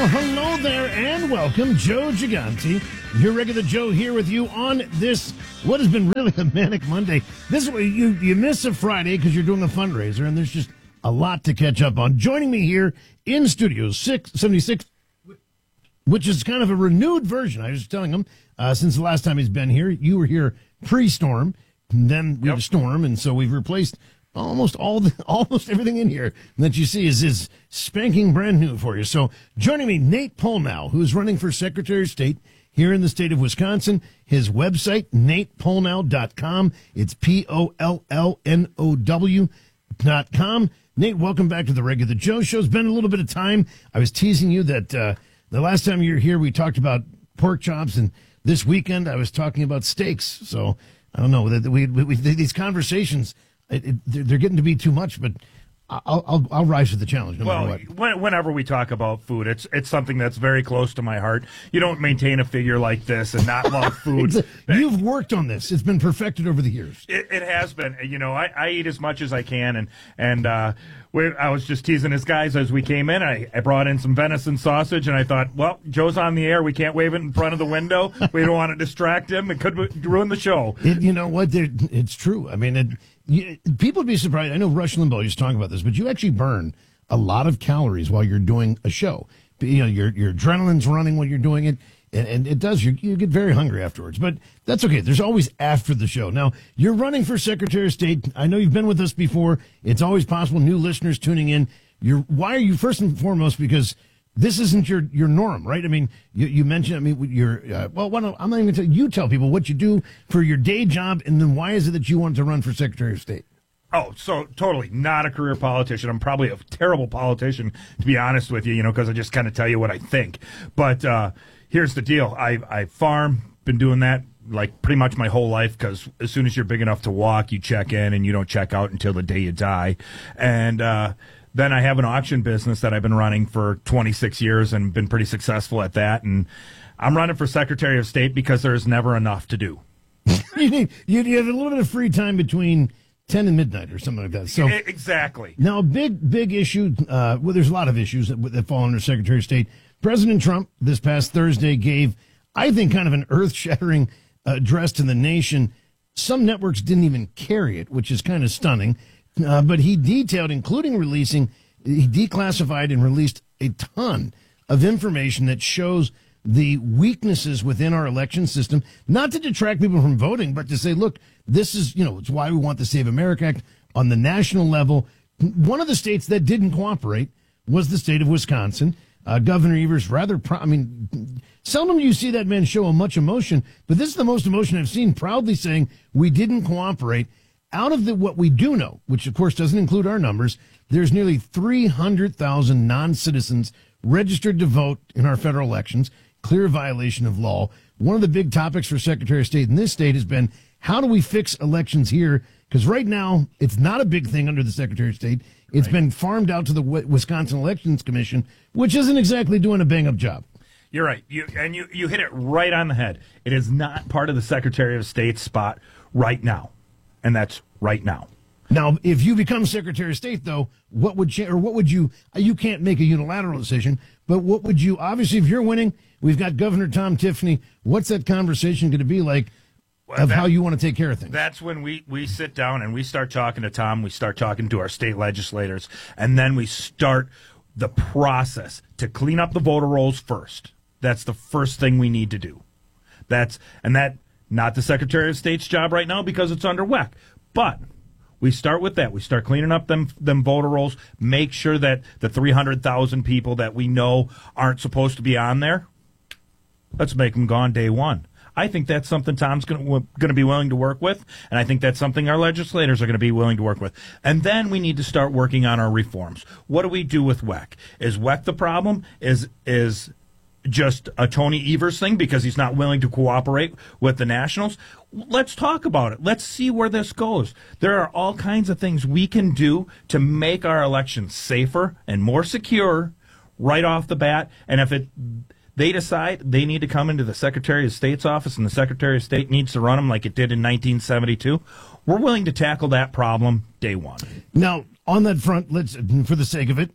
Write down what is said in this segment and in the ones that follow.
Well, hello there and welcome. Joe Gigante, your regular Joe here with you on this, what has been really a manic Monday. This way, you miss a Friday because you're doing a fundraiser and there's just a lot to catch up on. Joining me here in Studio 676, which is kind of a renewed version. I was telling him, since the last time he's been here, you were here pre-storm, then we had a storm, and so we've replaced almost everything in here that you see is spanking brand new for you. So joining me, Nate Pollnow, who's running for Secretary of State here in the state of Wisconsin. His website, natepollnow.com. It's POLLNOW.com. Nate, welcome back to the Regular Joe Show. It's been a little bit of time. I was teasing you that the last time you were here, we talked about pork chops, and this weekend I was talking about steaks. So I don't know that we these conversations. They're getting to be too much, but I'll rise to the challenge no matter what. Whenever we talk about food, it's something that's very close to my heart. You don't maintain a figure like this and not love food. You've worked on this. It's been perfected over the years. It has been. You know, I eat as much as I can, and I was just teasing his guys as we came in. I brought in some venison sausage, and I thought, well, Joe's on the air. We can't wave it in front of the window. We don't want to distract him. It could ruin the show. You know what? It's true. I mean, people would be surprised. I know Rush Limbaugh used to talk about this, but you actually burn a lot of calories while you're doing a show. You know, your adrenaline's running when you're doing it, and it does. You get very hungry afterwards, but that's okay. There's always after the show. Now, you're running for Secretary of State. I know you've been with us before. It's always possible. New listeners tuning in. Why are you, first and foremost, because this isn't your norm, right? I mean, you mentioned, I mean, I'm not even going to tell you. Tell people what you do for your day job, and then why is it that you want to run for Secretary of State? Oh, so totally not a career politician. I'm probably a terrible politician, to be honest with you, because I just kind of tell you what I think. But here's the deal. I farm, been doing that like pretty much my whole life, because as soon as you're big enough to walk, you check in and you don't check out until the day you die. And then I have an auction business that I've been running for 26 years and been pretty successful at that. And I'm running for Secretary of State because there's never enough to do. you have a little bit of free time between 10 and midnight or something like that. So exactly. Now, a big issue, well, there's a lot of issues that fall under Secretary of State. President Trump this past Thursday gave, I think, kind of an earth-shattering address to the nation. Some networks didn't even carry it, which is kind of stunning. But he detailed, including he declassified and released a ton of information that shows the weaknesses within our election system, not to detract people from voting, but to say, look, this is, it's why we want the Save America Act on the national level. One of the states that didn't cooperate was the state of Wisconsin. Governor Evers, seldom do you see that man show much emotion, but this is the most emotion I've seen, proudly saying we didn't cooperate. Out of what we do know, which of course doesn't include our numbers, there's nearly 300,000 non-citizens registered to vote in our federal elections, clear violation of law. One of the big topics for Secretary of State in this state has been, how do we fix elections here? Because right now, it's not a big thing under the Secretary of State. It's been farmed out to the Wisconsin Elections Commission, which isn't exactly doing a bang-up job. You're right. You hit it right on the head. It is not part of the Secretary of State's spot right now. And that's right now. Now, if you become Secretary of State, though, what would you can't make a unilateral decision, but what would you, obviously, if you're winning, we've got Governor Tom Tiffany. What's that conversation going to be like how you want to take care of things? That's when we sit down and we start talking to Tom. We start talking to our state legislators, and then we start the process to clean up the voter rolls first. That's the first thing we need to do. Not the Secretary of State's job right now because it's under WEC. But we start with that. We start cleaning up them voter rolls, make sure that the 300,000 people that we know aren't supposed to be on there, let's make them gone day one. I think that's something Tom's going to be willing to work with, and I think that's something our legislators are going to be willing to work with. And then we need to start working on our reforms. What do we do with WEC? Is WEC the problem? Is just a Tony Evers thing because he's not willing to cooperate with the Nationals? Let's talk about it. Let's see where this goes. There are all kinds of things we can do to make our elections safer and more secure right off the bat. And if they decide they need to come into the Secretary of State's office and the Secretary of State needs to run them like it did in 1972, we're willing to tackle that problem day one. Now, on that front, let's, for the sake of it,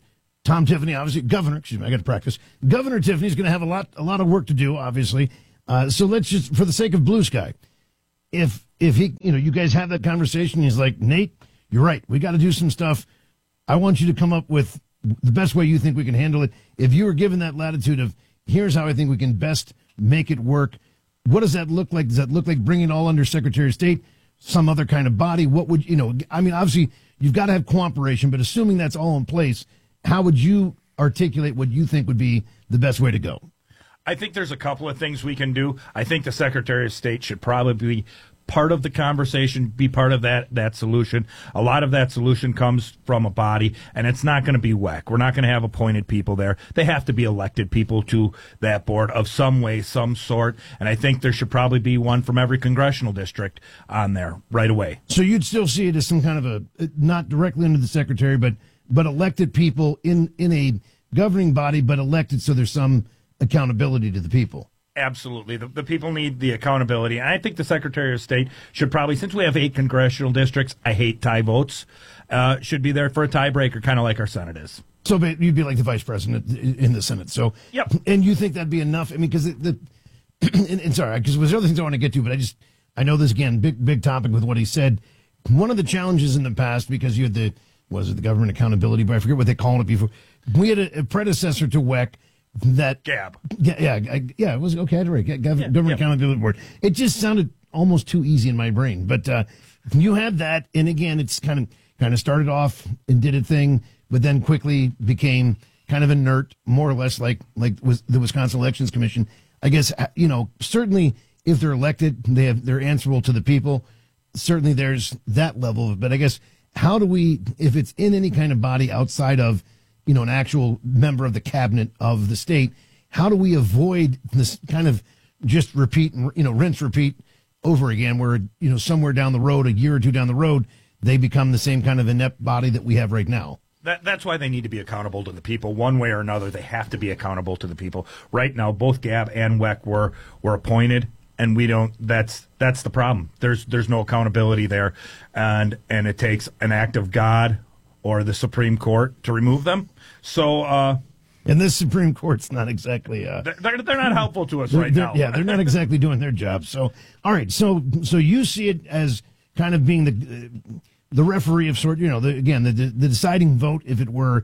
Tom Tiffany, obviously, Governor, excuse me, I got to practice. Governor Tiffany's going to have a lot of work to do, obviously. So let's just, for the sake of blue sky, if he, you guys have that conversation, he's like, Nate, you're right. We got to do some stuff. I want you to come up with the best way you think we can handle it. If you were given that latitude of, here's how I think we can best make it work, what does that look like? Does that look like bringing it all under Secretary of State, some other kind of body? What would, obviously you've got to have cooperation, but assuming that's all in place, how would you articulate what you think would be the best way to go? I think there's a couple of things we can do. I think the Secretary of State should probably be part of the conversation, be part of that solution. A lot of that solution comes from a body, and it's not going to be WEC. We're not going to have appointed people there. They have to be elected people to that board of some way, some sort, and I think there should probably be one from every congressional district on there right away. So you'd still see it as some kind of not directly under the secretary, but elected people in a governing body, but elected so there's some accountability to the people. Absolutely. The people need the accountability. And I think the Secretary of State should probably, since we have 8 congressional districts, I hate tie votes, should be there for a tiebreaker, kind of like our Senate is. So you'd be like the vice president in the Senate. So, yep. And you think that'd be enough? I mean, because and sorry, because there's other things I want to get to, but I know this again, big topic with what he said. One of the challenges in the past, because you had the Government Accountability, but I forget what they called it before. We had a predecessor to WEC. That GAB. Yeah, it was okay. I had it right. Government Accountability Board. It just sounded almost too easy in my brain. But you had that, and again, it's kind of started off and did a thing, but then quickly became kind of inert, more or less like was the Wisconsin Elections Commission. I guess certainly if they're elected, they're answerable to the people. Certainly, there's that level. But I guess how do we, if it's in any kind of body outside of an actual member of the cabinet of the state, how do we avoid this kind of just repeat and, rinse, repeat over again where, somewhere down the road, a year or two down the road, they become the same kind of inept body that we have right now? That's why they need to be accountable to the people. One way or another, they have to be accountable to the people. Right now, both GAB and WEC were appointed, and we don't. That's the problem. There's no accountability there, and it takes an act of God or the Supreme Court to remove them. So, and this Supreme Court's not exactly they're not helpful to us right now. Yeah, they're not exactly doing their job. So, all right, so you see it as kind of being the referee of sort. The deciding vote if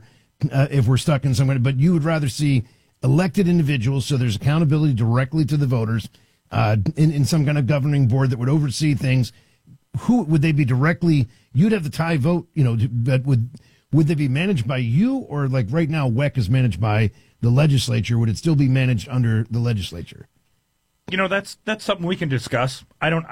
we're stuck in some way. But you would rather see elected individuals, so there's accountability directly to the voters in some kind of governing board that would oversee things. Who would they be directly? You'd have the tie vote, that would they be managed by you, or like right now WEC is managed by the legislature? Would it still be managed under the legislature? That's something we can discuss. I don't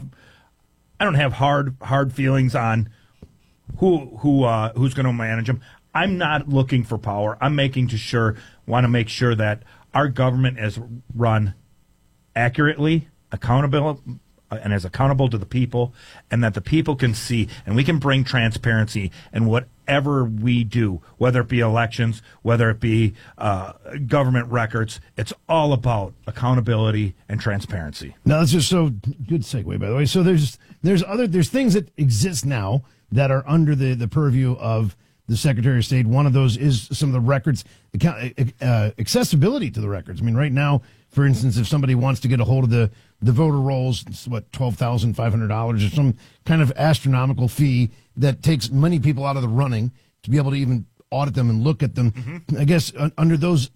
have hard feelings on who's going to manage them. I'm not looking for power. I'm want to make sure that our government is run accurately, accountable, and as accountable to the people, and that the people can see, and we can bring transparency in whatever we do, whether it be elections, whether it be government records. It's all about accountability and transparency. Now, that's just so good segue, by the way. So there's things that exist now that are under the purview of the Secretary of State. One of those is some of the records, accessibility to the records. I mean, right now, for instance, if somebody wants to get a hold of the voter rolls, it's $12,500 or some kind of astronomical fee that takes many people out of the running to be able to even audit them and look at them. Mm-hmm. I guess under those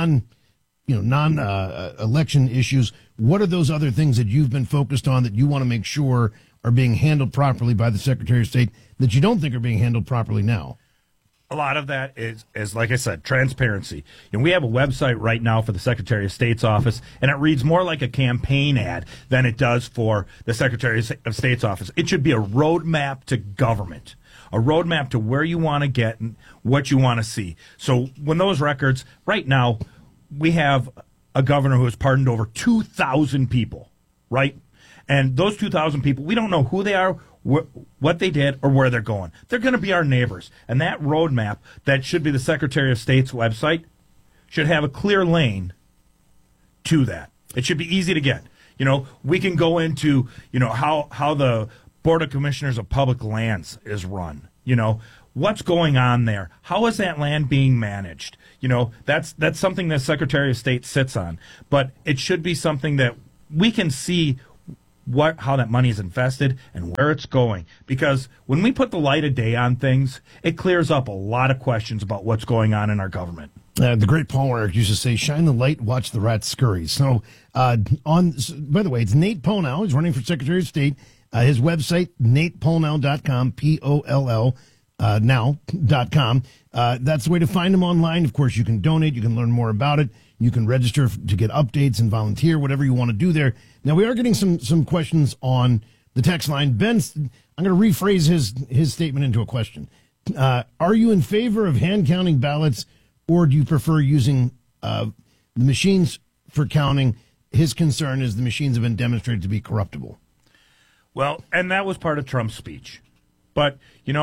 non-election issues, what are those other things that you've been focused on that you want to make sure are being handled properly by the Secretary of State that you don't think are being handled properly now? A lot of that is, like I said, transparency. We have a website right now for the Secretary of State's office, and it reads more like a campaign ad than it does for the Secretary of State's office. It should be a roadmap to government, a roadmap to where you want to get and what you want to see. So when those records, right now, we have a governor who has pardoned over 2,000 people, right? And those 2,000 people, we don't know who they are, what they did, or where they're going. They're going to be our neighbors. And that roadmap that should be the Secretary of State's website should have a clear lane to that. It should be easy to get. We can go into, how the Board of Commissioners of Public Lands is run. what's going on there? How is that land being managed? That's something the Secretary of State sits on. But it should be something that we can see how that money is invested and where it's going. Because when we put the light of day on things, it clears up a lot of questions about what's going on in our government. The great Paul Ehrlich used to say, "Shine the light, watch the rats scurry." So, by the way, it's Nate Pollnow. He's running for Secretary of State. His website, natepollnow.com, P-O-L-L, now.com. That's the way to find him online. Of course, you can donate. You can learn more about it. You can register to get updates and volunteer, whatever you want to do there. Now, we are getting some questions on the text line. Ben, I'm going to rephrase his statement into a question. Are you in favor of hand counting ballots, or do you prefer using the machines for counting? His concern is the machines have been demonstrated to be corruptible. Well, and that was part of Trump's speech. But,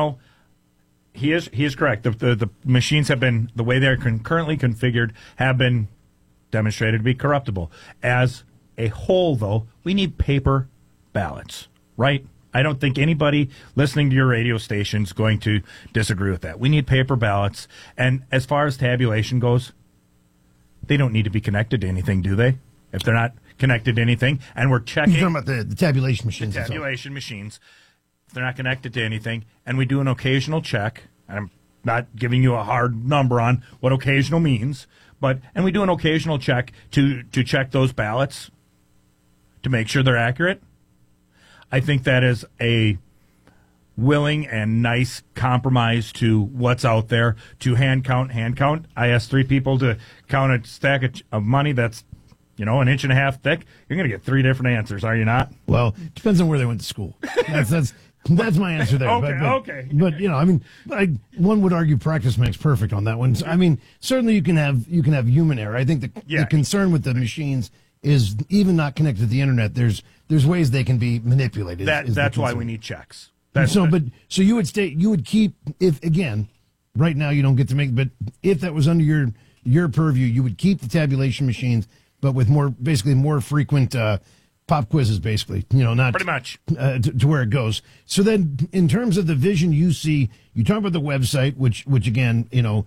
he is correct. The machines have been, the way they're currently configured, have been demonstrated to be corruptible. As a whole, though, we need paper ballots, right? I don't think anybody listening to your radio station is going to disagree with that. We need paper ballots. And as far as tabulation goes, they don't need to be connected to anything, do they? If they're not connected to anything, and we're checking... You're talking about the tabulation machines. The tabulation machines. If they're not connected to anything, and we do an occasional check, and I'm not giving you a hard number on what occasional means, and we do an occasional check to check those ballots to make sure they're accurate, I think that is a willing and nice compromise to what's out there to hand count. I asked 3 people to count a stack of money that's, an inch and a half thick. You're going to get 3 different answers, are you not? Well, depends on where they went to school. That's my answer there. Okay. But one would argue practice makes perfect on that one. I mean, certainly you can have human error. I think the concern with the machines is even not connected to the internet. There's ways they can be manipulated. That's why we need checks. So you would keep, if again, right now you don't get to make, but if that was under your purview, you would keep the tabulation machines, but with more frequent pop quizzes, basically. Not pretty much to where it goes. So then, in terms of the vision you see, you talk about the website, which again,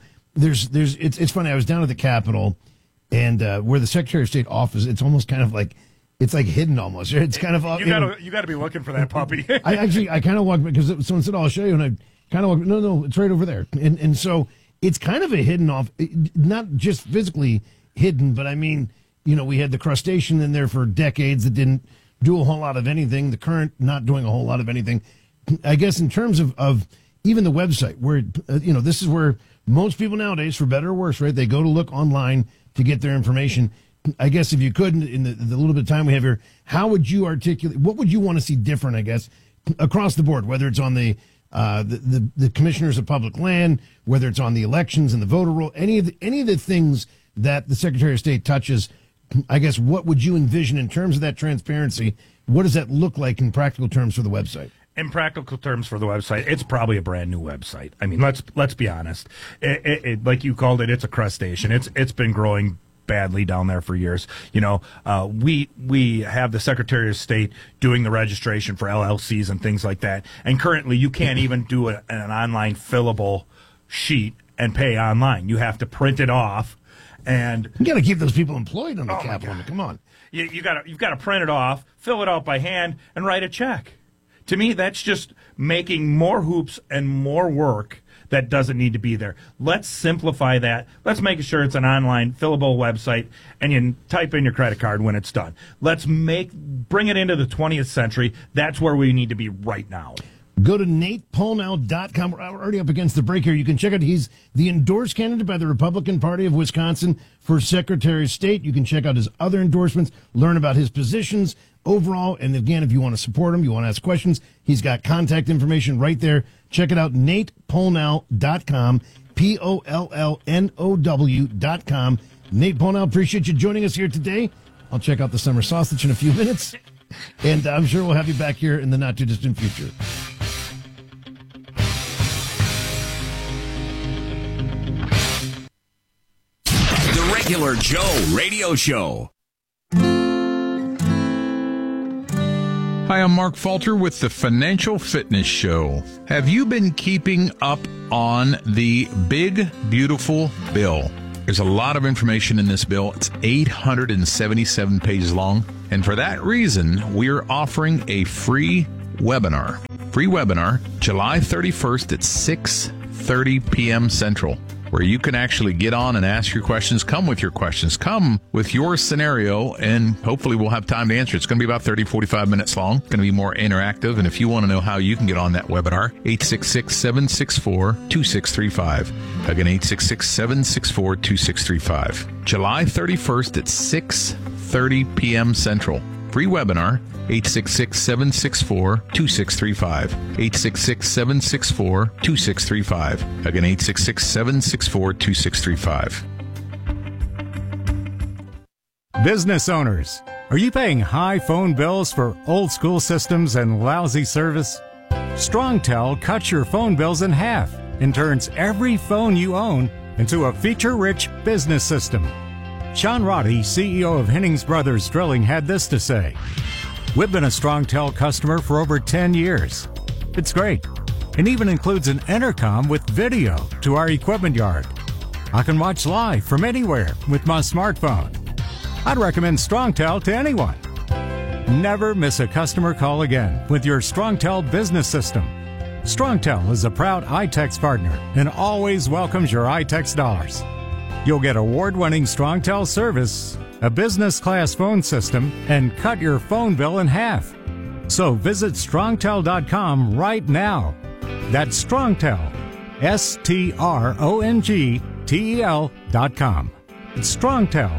it's funny. I was down at the Capitol, and where the Secretary of State office, it's almost kind of like. It's like hidden almost. It's kind of you got to be looking for that puppy. I kind of walked because someone said, "I'll show you," and I kind of walked. No, it's right over there. And so it's kind of a hidden off, not just physically hidden, but I mean, we had the crustacean in there for decades that didn't do a whole lot of anything. The current not doing a whole lot of anything. I guess in terms of even the website, where this is where most people nowadays, for better or worse, right? They go to look online to get their information. I guess if you could, in the little bit of time we have here, how would you articulate, what would you want to see different, I guess, across the board, whether it's on the commissioners of public land, whether it's on the elections and the voter roll, any of the things that the Secretary of State touches, I guess, what would you envision in terms of that transparency? What does that look like in practical terms for the website? In practical terms for the website, it's probably a brand new website. I mean, let's be honest. It like you called it, it's a crustacean. It's been growing badly down there for years. We have the Secretary of State doing the registration for LLCs and things like that. And currently you can't even do an online fillable sheet and pay online. You have to print it off, and you got to keep those people employed on the Capitol. Come on. You've got to print it off, fill it out by hand, and write a check. To me, that's just making more hoops and more work that doesn't need to be there. Let's simplify that. Let's make sure it's an online fillable website, and you type in your credit card when it's done. Let's bring it into the 20th century. That's where we need to be right now. Go to natepollnow.com. We're already up against the break here. You can check out, he's the endorsed candidate by the Republican Party of Wisconsin for Secretary of State. You can check out his other endorsements, learn about his positions overall. And again, if you want to support him, you want to ask questions, he's got contact information right there. Check it out, natepollnow.com, POLLNOW.com. Nate Pollnow, appreciate you joining us here today. I'll check out the summer sausage in a few minutes, and I'm sure we'll have you back here in the not-too-distant future. The Regular Joe Radio Show. Hi, I'm Mark Falter with the Financial Fitness Show. Have you been keeping up on the big, beautiful bill? There's a lot of information in this bill. It's 877 pages long. And for that reason, we're offering a free webinar. July 31st at 6:30 p.m. Central, where you can actually get on and ask your questions. Come with your questions. Come with your scenario, and hopefully we'll have time to answer. It's going to be about 30, 45 minutes long. It's going to be more interactive. And if you want to know how you can get on that webinar, 866-764-2635. Again, 866-764-2635. July 31st at 6:30 p.m. Central. Free webinar. 866-764-2635. 866-764-2635. Again, 866-764-2635. Business owners, are you paying high phone bills for old school systems and lousy service? StrongTel cuts your phone bills in half and turns every phone you own into a feature-rich business system. Sean Roddy, CEO of Hennings Brothers Drilling, had this to say. We've been a StrongTel customer for over 10 years. It's great. It even includes an intercom with video to our equipment yard. I can watch live from anywhere with my smartphone. I'd recommend StrongTel to anyone. Never miss a customer call again with your StrongTel business system. StrongTel is a proud iTex partner and always welcomes your iTex dollars. You'll get award-winning StrongTel service, a business-class phone system, and cut your phone bill in half. So visit StrongTel.com right now. That's StrongTel, StrongTel.com. It's StrongTel.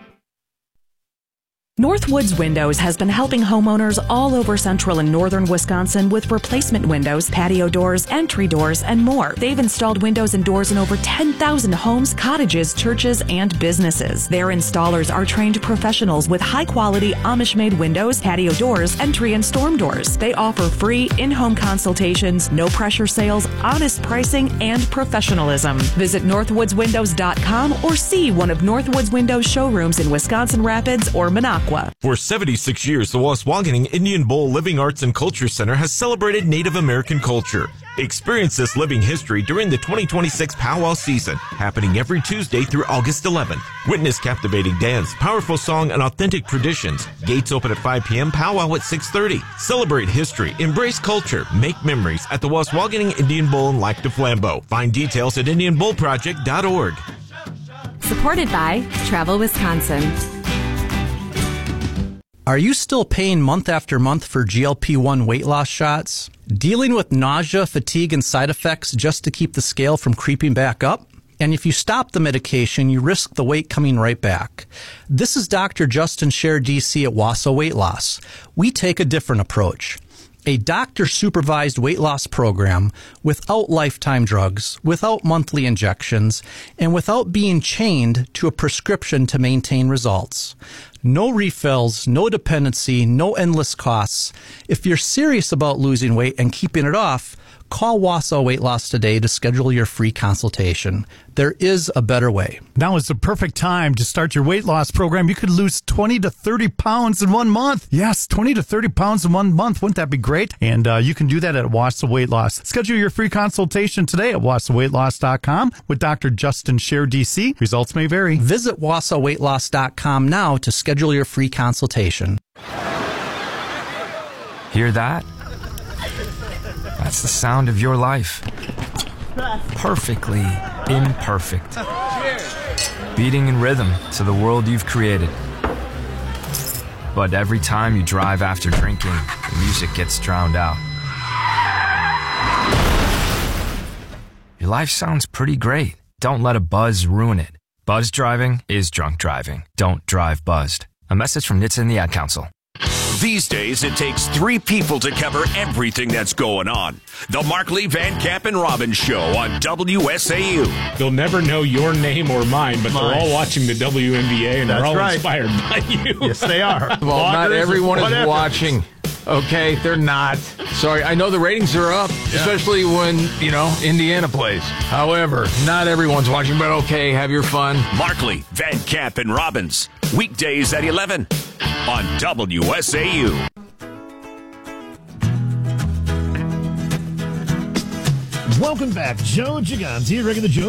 Northwoods Windows has been helping homeowners all over central and northern Wisconsin with replacement windows, patio doors, entry doors, and more. They've installed windows and doors in over 10,000 homes, cottages, churches, and businesses. Their installers are trained professionals with high-quality Amish-made windows, patio doors, entry and storm doors. They offer free in-home consultations, no-pressure sales, honest pricing, and professionalism. Visit northwoodswindows.com or see one of Northwoods Windows showrooms in Wisconsin Rapids or Minocqua. For 76 years, the Waswanigan Indian Bowl Living Arts and Culture Center has celebrated Native American culture. Experience this living history during the 2026 Powwow season, happening every Tuesday through August 11th. Witness captivating dance, powerful song, and authentic traditions. Gates open at 5 p.m., powwow at 6:30. Celebrate history, embrace culture, make memories at the Waswanigan Indian Bowl in Lac du Flambeau. Find details at IndianBowlProject.org. Supported by Travel Wisconsin. Are you still paying month after month for GLP-1 weight loss shots? Dealing with nausea, fatigue, and side effects just to keep the scale from creeping back up? And if you stop the medication, you risk the weight coming right back. This is Dr. Justin Scher, DC at Wausau Weight Loss. We take a different approach. A doctor-supervised weight loss program without lifetime drugs, without monthly injections, and without being chained to a prescription to maintain results. No refills, no dependency, no endless costs. If you're serious about losing weight and keeping it off, call Wausau Weight Loss today to schedule your free consultation. There is a better way. Now is the perfect time to start your weight loss program. You could lose 20 to 30 pounds in 1 month. Yes, 20 to 30 pounds in 1 month. Wouldn't that be great? And you can do that at Wausau Weight Loss. Schedule your free consultation today at WausauWeightLoss.com with Dr. Justin Scher, DC. Results may vary. Visit WausauWeightLoss.com now to schedule your free consultation. Hear that? That's the sound of your life. Perfectly imperfect. Beating in rhythm to the world you've created. But every time you drive after drinking, the music gets drowned out. Your life sounds pretty great. Don't let a buzz ruin it. Buzz driving is drunk driving. Don't drive buzzed. A message from NHTSA and the Ad Council. These days, it takes 3 people to cover everything that's going on. The Markley, Van Camp, and Robbins Show on WSAU. They'll never know your name or mine, but they're all watching the WNBA, and they're all inspired by you. Yes, they are. Well, not everyone is watching. Okay, they're not. Sorry, I know the ratings are up, especially when, Indiana plays. However, not everyone's watching, but okay, have your fun. Markley, Van Camp, and Robbins. Weekdays at 11 on WSAU. Welcome back. Joe Giganzi, regular Joe,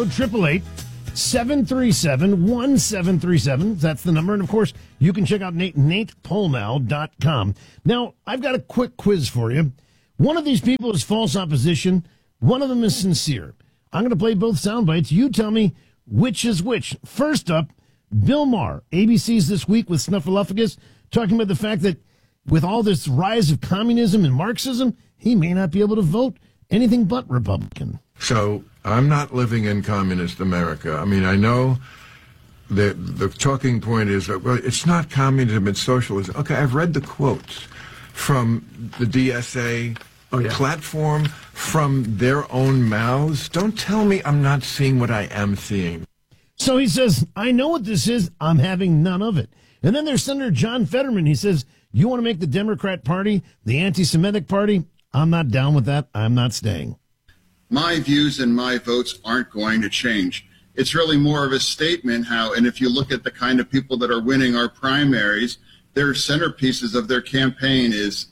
888-737-1737. That's the number. And, of course, you can check out NatePolnow.com. Now, I've got a quick quiz for you. One of these people is false opposition. One of them is sincere. I'm going to play both sound bites. You tell me which is which. First up, Bill Maher, ABC's This Week with Snuffleupagus, talking about the fact that with all this rise of communism and Marxism, he may not be able to vote anything but Republican. So I'm not living in communist America. I mean, I know that the talking point is that, well, it's not communism, it's socialism. Okay, I've read the quotes from the DSA platform, from their own mouths. Don't tell me I'm not seeing what I am seeing. So he says, I know what this is. I'm having none of it. And then there's Senator John Fetterman. He says, you want to make the Democrat Party the anti-Semitic party? I'm not down with that. I'm not staying. My views and my votes aren't going to change. It's really more of a statement how, and if you look at the kind of people that are winning our primaries, their centerpieces of their campaign is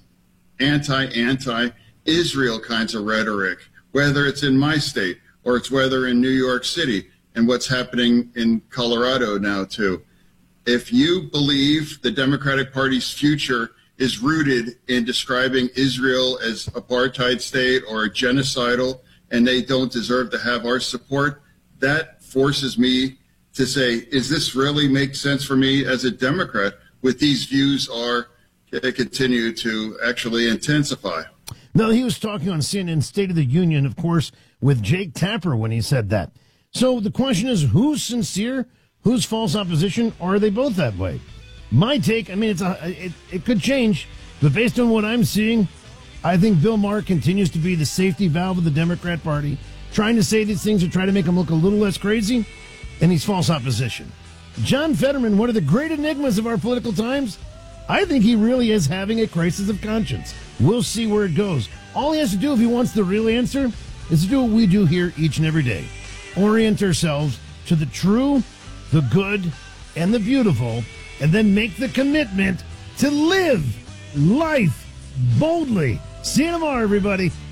anti-Israel kinds of rhetoric, whether it's in my state or it's whether in New York City and what's happening in Colorado now too. If you believe the Democratic Party's future is rooted in describing Israel as apartheid state or genocidal and they don't deserve to have our support, that forces me to say, is this really make sense for me as a Democrat with these views are continue to actually intensify? No, he was talking on CNN State of the Union, of course, with Jake Tapper when he said that. So the question is, who's sincere, who's false opposition, or are they both that way? My take, I mean, it could change, but based on what I'm seeing, I think Bill Maher continues to be the safety valve of the Democrat Party, trying to say these things to try to make him look a little less crazy, and he's false opposition. John Fetterman, one of the great enigmas of our political times, I think he really is having a crisis of conscience. We'll see where it goes. All he has to do if he wants the real answer is to do what we do here each and every day. Orient ourselves to the true, the good, and the beautiful, and then make the commitment to live life boldly. See you tomorrow, everybody.